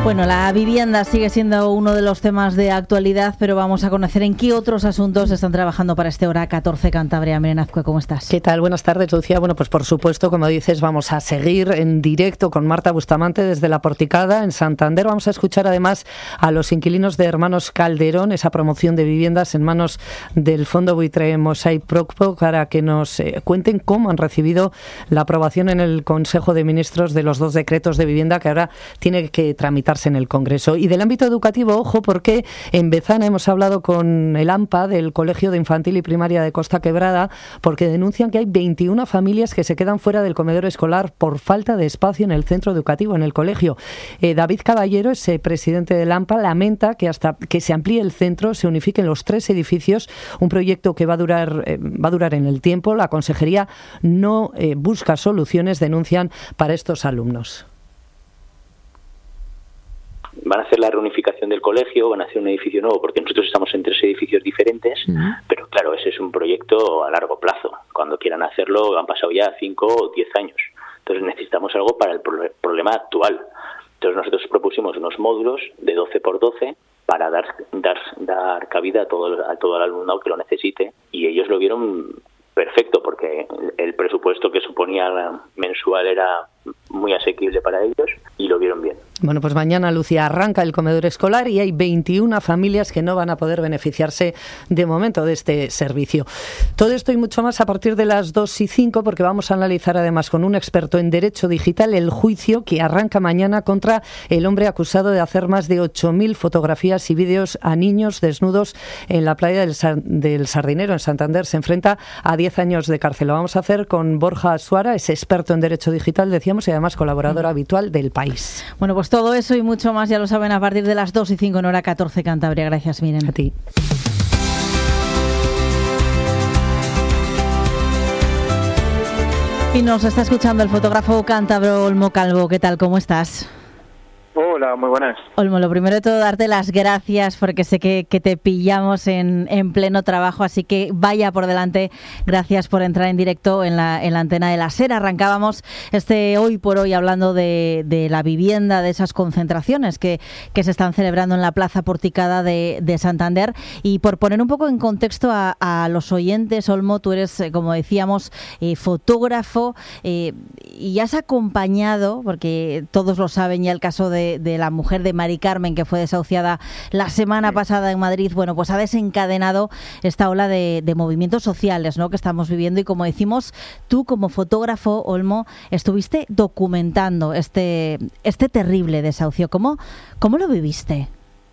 Bueno, la vivienda sigue siendo uno de los temas de actualidad, pero vamos a conocer en qué otros asuntos están trabajando para este Hora 14 Cantabria. Miren Azcue, ¿cómo estás? ¿Qué tal? Buenas tardes, Lucía. Bueno, pues por supuesto, como dices, vamos a seguir en directo con Marta Bustamante desde La Porticada, en Santander. Vamos a escuchar además a los inquilinos de Hermanos Calderón, esa promoción de viviendas en manos del Fondo Buitre Mosaic Procpo, para que nos cuenten cómo han recibido la aprobación en el Consejo de Ministros de los 2 decretos de vivienda que ahora tiene que tramitar en el Congreso. Y del ámbito educativo, ojo, porque en Bezana hemos hablado con el AMPA del Colegio de Infantil y Primaria de Costa Quebrada, porque denuncian que hay 21 familias que se quedan fuera del comedor escolar por falta de espacio en el centro educativo, en el colegio. David Caballero, ese presidente del AMPA, lamenta que hasta que se amplíe el centro se unifiquen los 3 edificios, un proyecto que va a durar en el tiempo. La consejería no busca soluciones, denuncian, para estos alumnos. Van a hacer la reunificación del colegio, van a hacer un edificio nuevo, porque nosotros estamos en 3 edificios diferentes, pero claro, ese es un proyecto a largo plazo. Cuando quieran hacerlo, han pasado ya 5 o 10 años. Entonces necesitamos algo para el problema actual. Entonces nosotros propusimos unos módulos de 12 por 12 para dar cabida a todo el alumnado que lo necesite, y ellos lo vieron perfecto, porque el presupuesto que suponía mensual era muy asequible para ellos y lo vieron bien. Bueno, pues mañana, Lucía, arranca el comedor escolar y hay 21 familias que no van a poder beneficiarse de momento de este servicio. Todo esto y mucho más a partir de las 2:05, porque vamos a analizar además con un experto en Derecho Digital el juicio que arranca mañana contra el hombre acusado de hacer más de 8.000 fotografías y vídeos a niños desnudos en la playa del Sardinero, en Santander. Se enfrenta a 10 años de cárcel. Lo vamos a hacer con Borja Suara, es experto en Derecho Digital, decíamos, y además colaborador habitual del País. Bueno, pues todo eso y mucho más ya lo saben a partir de las 2:05 en Hora 14 Cantabria. Gracias, Miren. A ti. Y nos está escuchando el fotógrafo cántabro Olmo Calvo. ¿Qué tal? ¿Cómo estás? Hola, muy buenas. Olmo, lo primero de todo, darte las gracias porque sé que te pillamos en pleno trabajo, así que vaya por delante. Gracias por entrar en directo en la antena de la SER. Arrancábamos Hoy por Hoy hablando de la vivienda, de esas concentraciones que se están celebrando en la Plaza Porticada de Santander. Y por poner un poco en contexto a los oyentes, Olmo, tú eres, como decíamos, fotógrafo y has acompañado, porque todos lo saben ya, el caso de la mujer de Mari Carmen, que fue desahuciada la semana pasada en Madrid. Bueno, pues ha desencadenado esta ola de movimientos sociales, ¿no?, que estamos viviendo, y como decimos, tú como fotógrafo, Olmo, estuviste documentando este terrible desahucio. ¿Cómo lo viviste?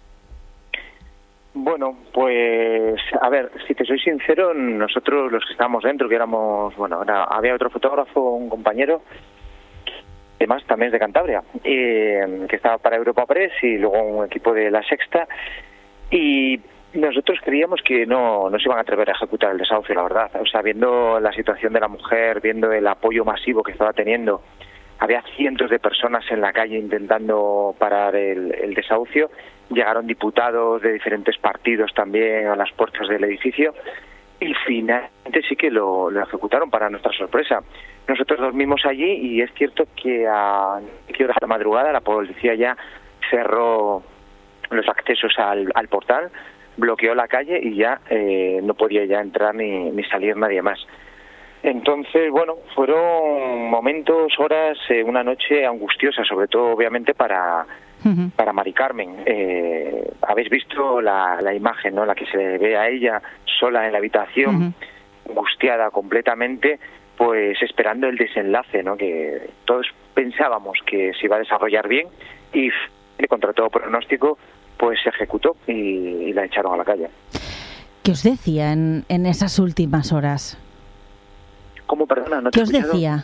Bueno, pues a ver, si te soy sincero, nosotros los que estábamos dentro, que éramos, había otro fotógrafo, un compañero, además también es de Cantabria, que estaba para Europa Press, y luego un equipo de La Sexta, y nosotros creíamos que no se iban a atrever a ejecutar el desahucio, la verdad. O sea, viendo la situación de la mujer, viendo el apoyo masivo que estaba teniendo, había cientos de personas en la calle intentando parar el desahucio, llegaron diputados de diferentes partidos también a las puertas del edificio, y finalmente sí que lo ejecutaron, para nuestra sorpresa. Nosotros dormimos allí y es cierto que a la madrugada la policía ya cerró los accesos al portal, bloqueó la calle y ya no podía ya entrar ni salir nadie más. Entonces, bueno, fueron momentos, horas, una noche angustiosa, sobre todo obviamente para Mari Carmen. Habéis visto la imagen, ¿no?, la que se ve a ella sola en la habitación, angustiada completamente, pues esperando el desenlace, ¿no?, que todos pensábamos que se iba a desarrollar bien, y contra todo pronóstico, pues se ejecutó y la echaron a la calle. ¿Qué os decía en esas últimas horas? ¿Cómo, perdona? ¿No te he escuchado? ¿Qué os decía?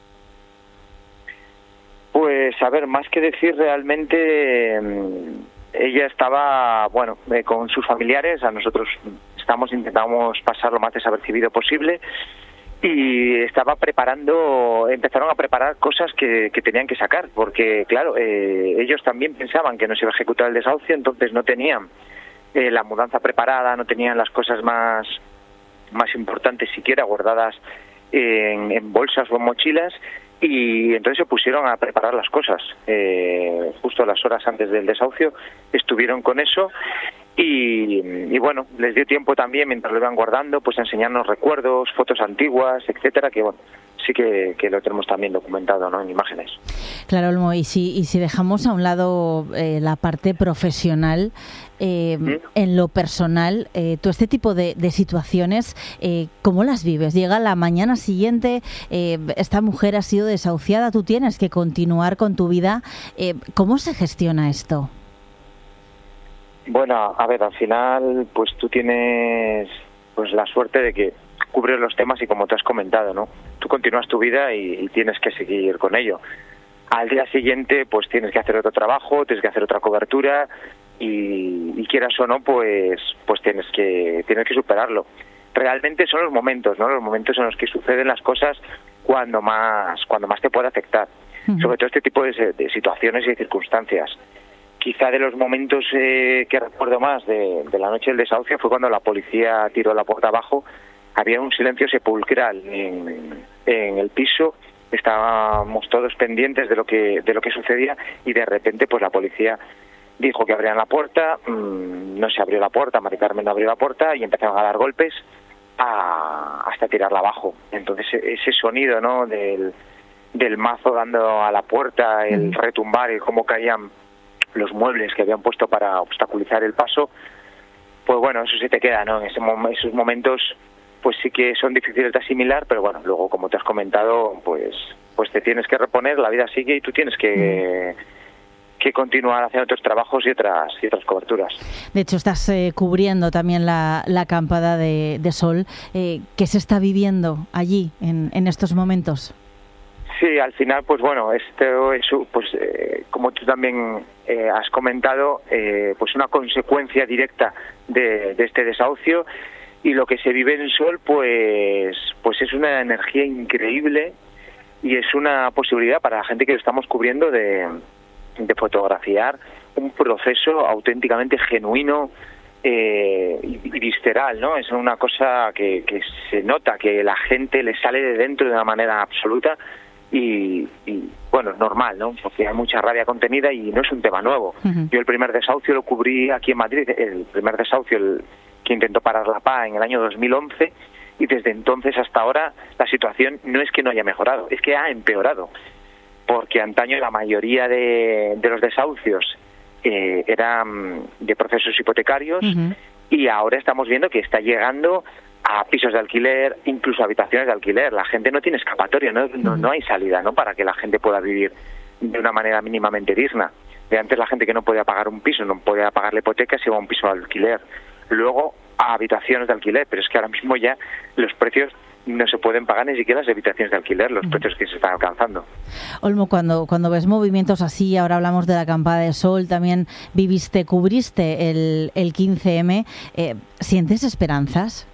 Pues, a ver, más que decir realmente, ella estaba, con sus familiares. A nosotros intentamos pasar lo más desapercibido posible, y empezaron a preparar cosas que tenían que sacar, porque claro, ellos también pensaban que no se iba a ejecutar el desahucio, entonces no tenían la mudanza preparada, no tenían las cosas más importantes siquiera guardadas en bolsas o en mochilas, y entonces se pusieron a preparar las cosas. Justo las horas antes del desahucio estuvieron con eso y bueno, les dio tiempo también, mientras lo iban guardando, pues a enseñarnos recuerdos, fotos antiguas, etcétera, que bueno, sí que lo tenemos también documentado, ¿no?, en imágenes. Claro, Olmo, y si dejamos a un lado la parte profesional, en lo personal, tú este tipo de situaciones, ¿cómo las vives? Llega la mañana siguiente, esta mujer ha sido desahuciada, tú tienes que continuar con tu vida. ¿Cómo se gestiona esto? Bueno, a ver, al final, pues tú tienes pues la suerte de que cubres los temas y, como te has comentado, ¿no?, tú continúas tu vida y tienes que seguir con ello. Al día siguiente, pues tienes que hacer otro trabajo, tienes que hacer otra cobertura y quieras o no, pues tienes que superarlo. Realmente son los momentos, ¿no?, los momentos en los que suceden las cosas cuando más te puede afectar. Sobre todo este tipo de situaciones y de circunstancias. Quizá de los momentos que recuerdo más de la noche del desahucio fue cuando la policía tiró la puerta abajo. Había un silencio sepulcral en el piso, estábamos todos pendientes de lo que sucedía y de repente pues la policía dijo que abrían la puerta, no se abrió la puerta, Mari Carmen no abrió la puerta y empezaron a dar golpes hasta tirarla abajo. Entonces ese sonido, ¿no?, del mazo dando a la puerta, el retumbar y cómo caían los muebles que habían puesto para obstaculizar el paso, pues bueno, eso se te queda, ¿no? En esos momentos pues sí que son difíciles de asimilar, pero bueno, luego, como te has comentado, pues te tienes que reponer, la vida sigue y tú tienes que continuar haciendo otros trabajos y otras coberturas. De hecho, estás cubriendo también la acampada de Sol. ¿Qué se está viviendo allí en estos momentos? Sí, al final, pues bueno, esto es, pues como tú también has comentado, pues una consecuencia directa de este desahucio, y lo que se vive en Sol, pues es una energía increíble y es una posibilidad para la gente que lo estamos cubriendo de fotografiar un proceso auténticamente genuino y visceral, ¿no? Es una cosa que se nota, que la gente le sale de dentro de una manera absoluta. Y bueno, es normal, ¿no?, porque hay mucha rabia contenida y no es un tema nuevo. Yo el primer desahucio lo cubrí aquí en Madrid, el primer desahucio que intentó parar la PA en el año 2011, y desde entonces hasta ahora la situación no es que no haya mejorado, es que ha empeorado, porque antaño la mayoría de los desahucios eran de procesos hipotecarios, y ahora estamos viendo que está llegando a pisos de alquiler, incluso habitaciones de alquiler. La gente no tiene escapatoria, no hay salida, ¿no?, para que la gente pueda vivir de una manera mínimamente digna. De antes la gente que no podía pagar un piso, no podía pagar la hipoteca, se iba a un piso de alquiler. Luego a habitaciones de alquiler, pero es que ahora mismo ya los precios no se pueden pagar ni siquiera las habitaciones de alquiler, los precios que se están alcanzando. Olmo, cuando ves movimientos así, ahora hablamos de la acampada de Sol, también cubriste el 15M, ¿sientes esperanzas?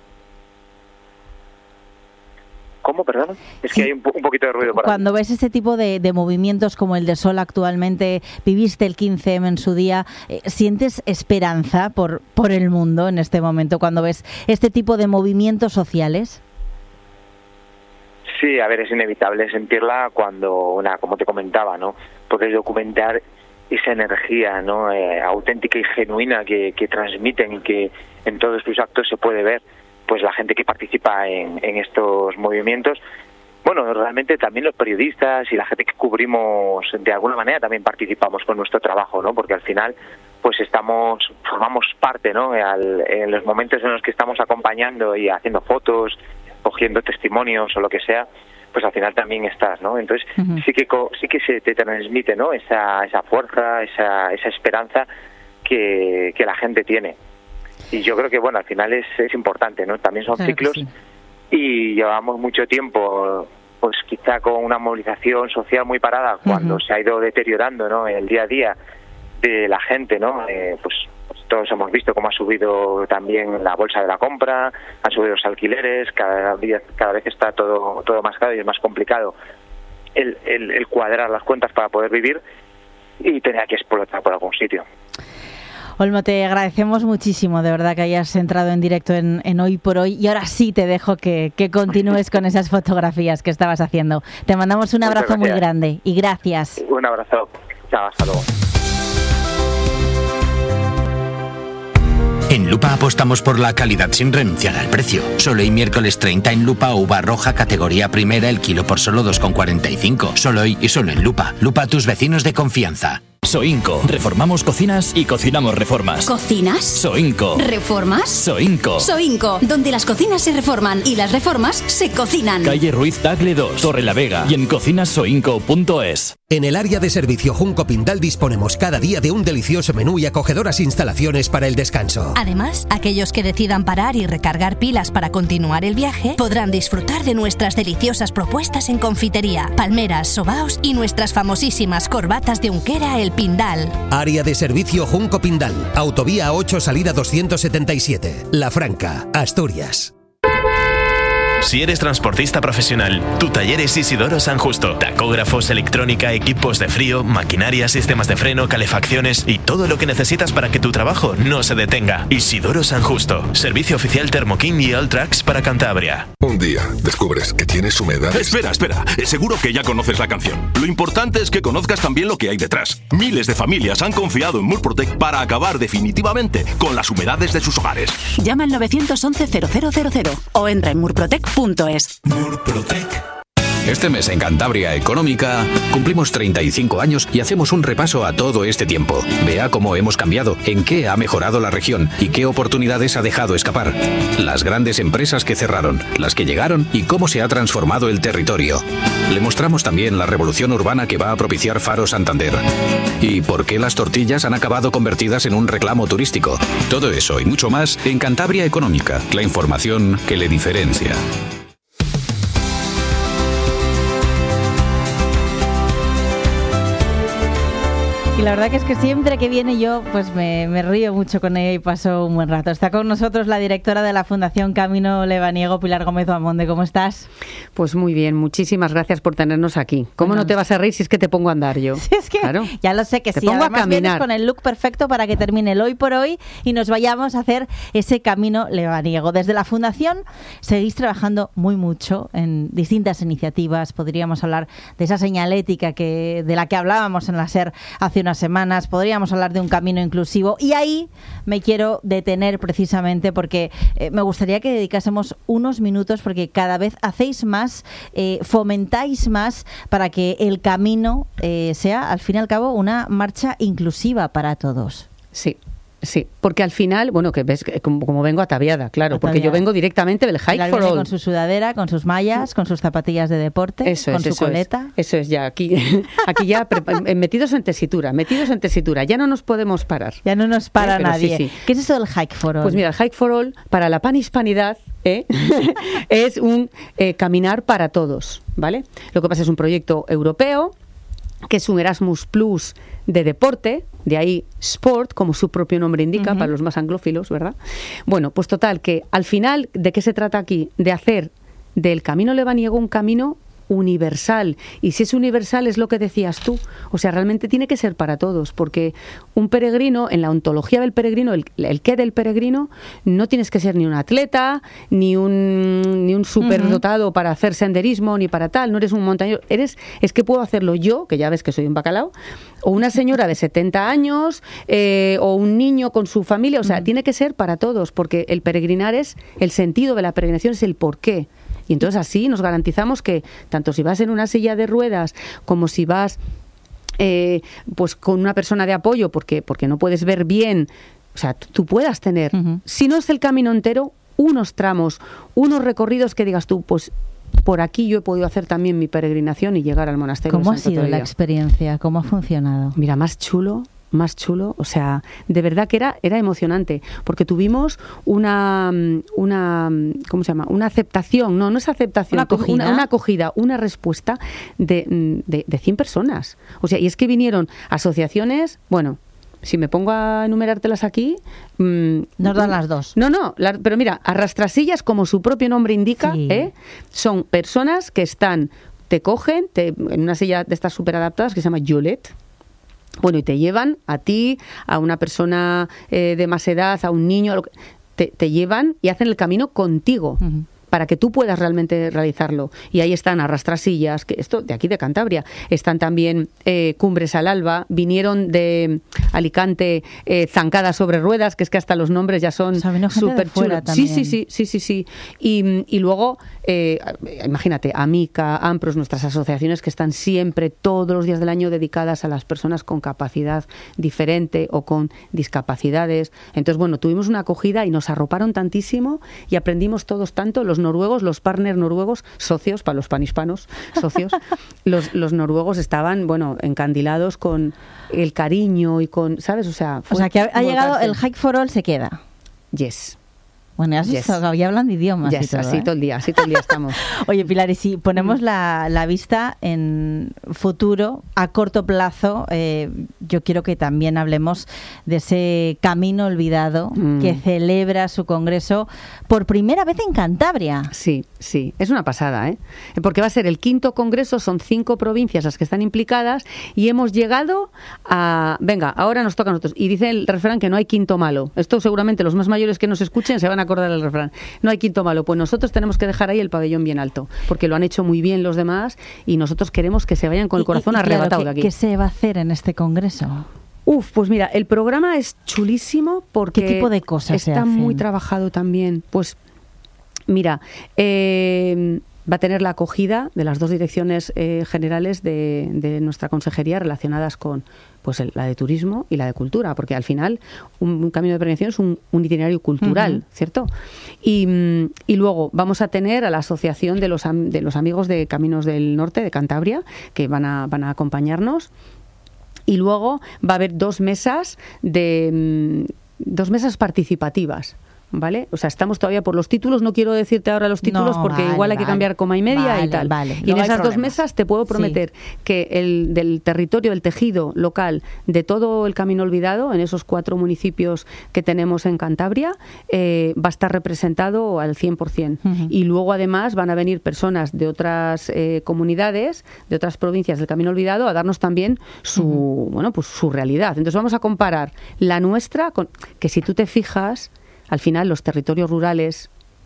¿Cómo, perdón? Es que hay un poquito de ruido. Cuando ves este tipo de movimientos como el de Sol actualmente, viviste el 15M en su día, ¿sientes esperanza por el mundo en este momento cuando ves este tipo de movimientos sociales? Sí, a ver, es inevitable sentirla cuando, como te comentaba, ¿no?, puedes documentar esa energía, ¿no?, auténtica y genuina que transmiten y que en todos tus actos se puede ver. Pues la gente que participa en estos movimientos, bueno, realmente también los periodistas y la gente que cubrimos de alguna manera también participamos con nuestro trabajo, ¿no?, porque al final pues formamos parte, ¿no?, en los momentos en los que estamos acompañando y haciendo fotos, cogiendo testimonios o lo que sea, pues al final también estás, ¿no? Entonces sí que se te transmite, ¿no?, esa fuerza, esa esperanza que la gente tiene. Y yo creo que, bueno, al final es importante, ¿no? También son ciclos, y llevamos mucho tiempo, pues quizá con una movilización social muy parada, cuando se ha ido deteriorando, ¿no?, el día a día de la gente, ¿no? Pues todos hemos visto cómo ha subido también la bolsa de la compra, han subido los alquileres, cada vez está todo más caro y es más complicado el cuadrar las cuentas para poder vivir, y tener que explotar por algún sitio. Olmo, te agradecemos muchísimo, de verdad, que hayas entrado en directo en Hoy por Hoy, y ahora sí te dejo que continúes con esas fotografías que estabas haciendo. Te mandamos un abrazo muy grande y gracias. Un abrazo. Chao, hasta luego. En Lupa apostamos por la calidad sin renunciar al precio. Solo hoy miércoles 30 en Lupa, uva roja categoría primera, el kilo por solo 2,45. Solo hoy y solo en Lupa. Lupa, tus vecinos de confianza. Soinco. Reformamos cocinas y cocinamos reformas. ¿Cocinas? Soinco. ¿Reformas? Soinco. Soinco, donde las cocinas se reforman y las reformas se cocinan. Calle Ruiz Tagle 2, Torre la Vega, y en cocinasoinco.es. En el área de servicio Junco Pindal disponemos cada día de un delicioso menú y acogedoras instalaciones para el descanso. Además, aquellos que decidan parar y recargar pilas para continuar el viaje podrán disfrutar de nuestras deliciosas propuestas en confitería, palmeras, sobaos y nuestras famosísimas corbatas de Unquera El Pindal. Área de servicio Junco Pindal, Autovía 8, salida 277, La Franca, Asturias. Si eres transportista profesional, tu taller es Isidoro San Justo. Tacógrafos, electrónica, equipos de frío, maquinaria, sistemas de freno, calefacciones y todo lo que necesitas para que tu trabajo no se detenga. Isidoro San Justo. Servicio oficial Thermokin y Alltrax para Cantabria. Un día descubres que tienes humedades. Espera. Seguro que ya conoces la canción. Lo importante es que conozcas también lo que hay detrás. Miles de familias han confiado en Murprotec para acabar definitivamente con las humedades de sus hogares. Llama al 911-0000 o entra en murprotec.es. Murprotec. Este mes en Cantabria Económica cumplimos 35 años y hacemos un repaso a todo este tiempo. Vea cómo hemos cambiado, en qué ha mejorado la región y qué oportunidades ha dejado escapar. Las grandes empresas que cerraron, las que llegaron y cómo se ha transformado el territorio. Le mostramos también la revolución urbana que va a propiciar Faro Santander. Y por qué las tortillas han acabado convertidas en un reclamo turístico. Todo eso y mucho más en Cantabria Económica, la información que le diferencia. Y la verdad que es que siempre que viene yo pues me río mucho con ella y paso un buen rato. Está con nosotros la directora de la Fundación Camino Lebaniego, Pilar Gómez Bamonde. ¿Cómo estás? Pues muy bien, muchísimas gracias por tenernos aquí. ¿Cómo no te vas a reír si es que te pongo a andar yo? Sí, es que claro. Ya lo sé que te sí. Pongo además a caminar. vienes con el look perfecto para que termine el Hoy por Hoy y nos vayamos a hacer ese Camino Lebaniego. Desde la Fundación seguís trabajando muy mucho en distintas iniciativas. Podríamos hablar de esa señalética de la que hablábamos en la SER hace unas semanas, podríamos hablar de un camino inclusivo y ahí me quiero detener precisamente porque me gustaría que dedicásemos unos minutos porque cada vez hacéis más, fomentáis más para que el camino sea al fin y al cabo una marcha inclusiva para todos. Sí, porque al final, bueno, que ves como vengo ataviada, claro, porque yo vengo directamente del Hike for All. Con su sudadera, con sus mallas, con sus zapatillas de deporte, con su coleta. Eso es ya, aquí ya metidos en tesitura, ya no nos podemos parar. Ya no nos para nadie. Sí. ¿Qué es eso del Hike for All? Pues mira, el Hike for All, para la panhispanidad, es un caminar para todos, ¿vale? Lo que pasa es un proyecto europeo, que es un Erasmus Plus de deporte, de ahí sport, como su propio nombre indica, para los más anglófilos, ¿verdad? Bueno, pues total, que al final, ¿de qué se trata aquí? De hacer del Camino Lebaniego un camino universal. Y si es universal es lo que decías tú. O sea, realmente tiene que ser para todos, porque un peregrino, en la ontología del peregrino, el qué del peregrino, no tienes que ser ni un atleta, ni un superdotado para hacer senderismo, ni para tal, no eres un montañero, es que puedo hacerlo yo, que ya ves que soy un bacalao, o una señora de 70 años, o un niño con su familia, o sea, tiene que ser para todos, porque el peregrinar es, el sentido de la peregrinación es el porqué. Y entonces así nos garantizamos que tanto si vas en una silla de ruedas como si vas pues con una persona de apoyo porque no puedes ver bien, o sea, tú puedas tener, si no es el camino entero, unos tramos, unos recorridos que digas tú, pues por aquí yo he podido hacer también mi peregrinación y llegar al monasterio. ¿Cómo ha sido la experiencia? ¿Cómo ha funcionado? Mira, más chulo, o sea, de verdad que era emocionante, porque tuvimos una ¿cómo se llama? Una aceptación, no es aceptación, una acogida, una respuesta de 100 personas. O sea, y es que vinieron asociaciones, bueno, si me pongo a enumerártelas aquí... nos dan las dos. No, pero mira, arrastrasillas, como su propio nombre indica, sí. Son personas que te cogen en una silla de estas súper adaptadas que se llama Yolet. Bueno, y te llevan a ti, a una persona de más edad, a un niño, te llevan y hacen el camino contigo. Para que tú puedas realmente realizarlo. Y ahí están Arrastrasillas, que esto de aquí de Cantabria. Están también Cumbres al Alba. Vinieron de Alicante Zancadas sobre Ruedas, que es que hasta los nombres ya son súper chulos. Sí. Y luego, imagínate, Amica, Ampros, nuestras asociaciones que están siempre, todos los días del año, dedicadas a las personas con capacidad diferente o con discapacidades. Entonces, bueno, tuvimos una acogida y nos arroparon tantísimo y aprendimos todos tanto. Los noruegos, los partners noruegos, socios, para los panhispanos, socios, los noruegos estaban, bueno, encandilados con el cariño y con, ¿sabes? O sea que ha llegado el Hike for All, se queda. Yes. Bueno, ya hablan de idiomas y todo, así todo el día estamos. Oye, Pilar, y si ponemos la vista en futuro, a corto plazo, yo quiero que también hablemos de ese Camino Olvidado que celebra su congreso por primera vez en Cantabria. Sí, es una pasada, ¿eh? Porque va a ser el 5º congreso, son 5 provincias las que están implicadas y hemos llegado a... Venga, ahora nos toca a nosotros. Y dice el refrán que no hay quinto malo. Esto seguramente los más mayores que nos escuchen se van a acordar del refrán. No hay quinto malo. Pues nosotros tenemos que dejar ahí el pabellón bien alto, porque lo han hecho muy bien los demás y nosotros queremos que se vayan con el corazón arrebatado de aquí. ¿Qué se va a hacer en este congreso? Pues mira, el programa es chulísimo porque... ¿Qué tipo de cosas se hacen? Está muy trabajado también. Pues mira, va a tener la acogida de las 2 direcciones generales de nuestra consejería relacionadas con pues la de turismo y la de cultura, porque al final un camino de peregrinación es un itinerario cultural, ¿cierto? Y luego vamos a tener a la asociación de los amigos de Caminos del Norte de Cantabria, que van a acompañarnos, y luego va a haber 2 mesas participativas. ¿Vale? O sea, estamos todavía por los títulos, no quiero decirte ahora los títulos porque igual hay que cambiar coma y media y tal. Y en esas 2 mesas te puedo prometer que el del territorio, del tejido local de todo el Camino Olvidado, en esos 4 municipios que tenemos en Cantabria, va a estar representado al 100%. Y luego además van a venir personas de otras comunidades, de otras provincias del Camino Olvidado a darnos también su realidad. Entonces vamos a comparar la nuestra con que, si tú te fijas, al final los territorios rurales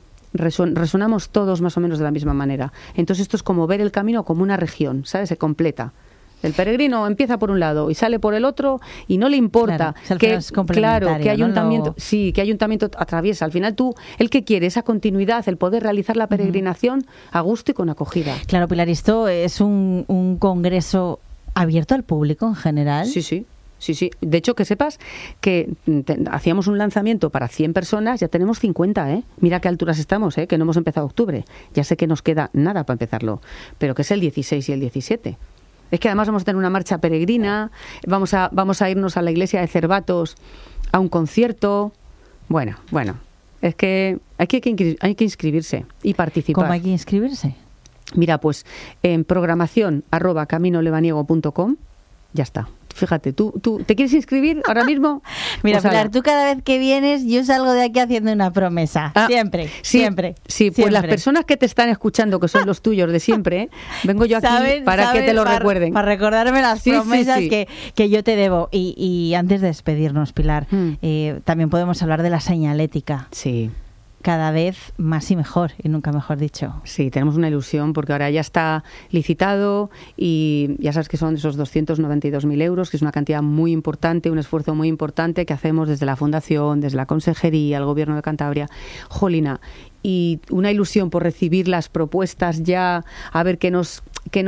resonamos todos más o menos de la misma manera. Entonces esto es como ver el camino como una región, ¿sabes? Se completa. El peregrino empieza por un lado y sale por el otro y no le importa qué ayuntamiento, qué ayuntamiento atraviesa. Al final el que quiere esa continuidad, el poder realizar la peregrinación a gusto y con acogida. Claro, Pilar, esto es un congreso abierto al público en general. Sí. De hecho, que sepas que hacíamos un lanzamiento para 100 personas, ya tenemos 50, ¿eh? Mira qué alturas estamos, que no hemos empezado octubre. Ya sé que nos queda nada para empezarlo, pero que es el 16 y el 17. Es que además vamos a tener una marcha peregrina, vamos a irnos a la iglesia de Cervatos a un concierto. Bueno, es que hay que inscribirse y participar. ¿Cómo hay que inscribirse? Mira, pues en programación @caminolevaniego.com, ya está. Fíjate, ¿tú te quieres inscribir ahora mismo? Mira, Pilar, tú cada vez que vienes, yo salgo de aquí haciendo una promesa. Siempre. Sí, pues las personas que te están escuchando, que son los tuyos de siempre, vengo yo aquí para que te lo recuerden. Para recordarme las promesas que yo te debo. Y antes de despedirnos, Pilar, también podemos hablar de la señalética. Sí. Cada vez más y mejor, y nunca mejor dicho. Sí, tenemos una ilusión porque ahora ya está licitado y ya sabes que son esos 292.000 euros, que es una cantidad muy importante, un esfuerzo muy importante que hacemos desde la Fundación, desde la Consejería, el Gobierno de Cantabria. Jolina, y una ilusión por recibir las propuestas ya, a ver qué nos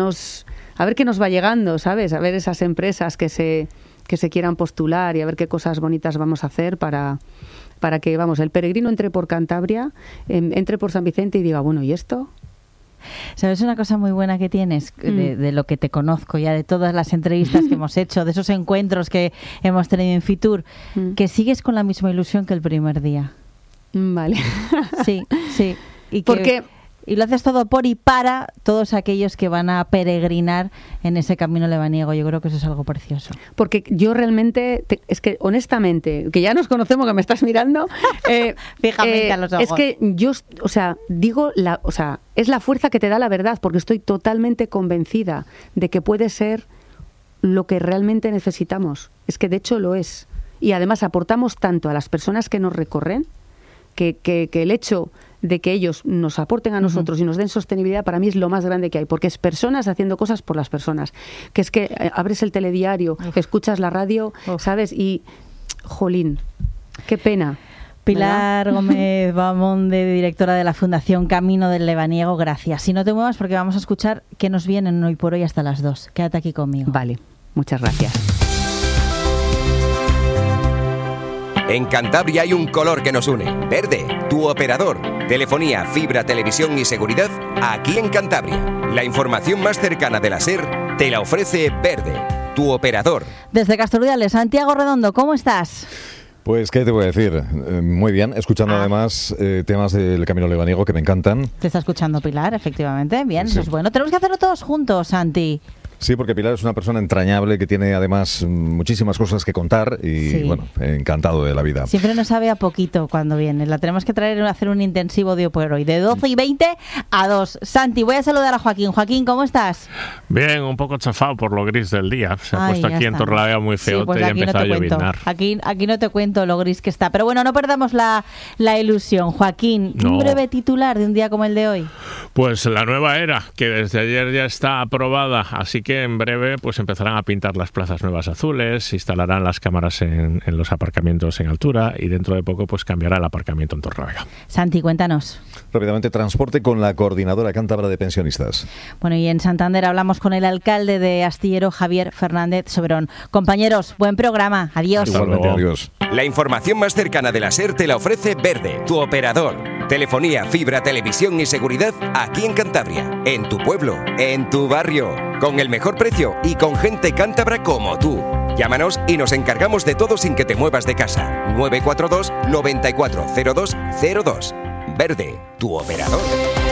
va llegando, ¿sabes? A ver esas empresas que se quieran postular y a ver qué cosas bonitas vamos a hacer para que, el peregrino entre por Cantabria, entre por San Vicente y diga, bueno, ¿y esto? ¿Sabes una cosa muy buena que tienes de lo que te conozco ya, de todas las entrevistas que hemos hecho, de esos encuentros que hemos tenido en Fitur, que sigues con la misma ilusión que el primer día? Vale. Sí. Y lo haces todo por y para todos aquellos que van a peregrinar en ese camino lebaniego. Yo creo que eso es algo precioso. Porque yo realmente, es que honestamente, que ya nos conocemos, que me estás mirando, fíjate a los ojos. Es que yo, digo, es la fuerza que te da la verdad, porque estoy totalmente convencida de que puede ser lo que realmente necesitamos. Es que de hecho lo es. Y además aportamos tanto a las personas que nos recorren que el hecho de que ellos nos aporten a nosotros y nos den sostenibilidad, para mí es lo más grande que hay, porque es personas haciendo cosas por las personas. Que es que abres el telediario, escuchas la radio, ¿sabes? Y, jolín, qué pena. Pilar ¿verdad? Gómez Bamonde, directora de la Fundación Camino del Lebaniego, gracias. Si no te muevas, porque vamos a escuchar qué nos vienen hoy por hoy hasta las 2. Quédate aquí conmigo. Vale, muchas gracias. En Cantabria hay un color que nos une, verde, tu operador. Telefonía, fibra, televisión y seguridad, aquí en Cantabria. La información más cercana de la SER te la ofrece Verde, tu operador. Desde Castorrubiales, Santiago Redondo, ¿cómo estás? Pues, ¿qué te voy a decir? Muy bien, escuchando además temas del Camino Lebaniego que me encantan. Te está escuchando Pilar, efectivamente. Bien, sí, eso es bueno. Tenemos que hacerlo todos juntos, Santi. Sí, porque Pilar es una persona entrañable que tiene además muchísimas cosas que contar y bueno, encantado de la vida. Siempre nos sabe a poquito cuando viene. La tenemos que traer a hacer un intensivo de por hoy, de 12:20 a 2. Santi, voy a saludar a Joaquín. Joaquín, ¿cómo estás? Bien, un poco chafado por lo gris del día. Se ha puesto aquí en Torrelavega muy feo, pues y ha empezado a lloviznar. Aquí no te cuento lo gris que está. Pero bueno, no perdamos la ilusión. Joaquín, un breve titular de un día como el de hoy. Pues la nueva era, que desde ayer ya está aprobada, así que en breve pues empezarán a pintar las plazas nuevas azules, se instalarán las cámaras en los aparcamientos en altura y dentro de poco pues cambiará el aparcamiento en Torrelavega. Santi, cuéntanos. Rápidamente, transporte con la Coordinadora Cántabra de Pensionistas. Bueno, y en Santander hablamos con el alcalde de Astillero, Javier Fernández Soberón. Compañeros, buen programa. Adiós. Igualmente, adiós. La información más cercana de la SER te la ofrece Verde, tu operador. Telefonía, fibra, televisión y seguridad aquí en Cantabria, en tu pueblo, en tu barrio, con el mejor precio y con gente cántabra como tú. Llámanos y nos encargamos de todo sin que te muevas de casa. 942 94 02 02. Verde, tu operador.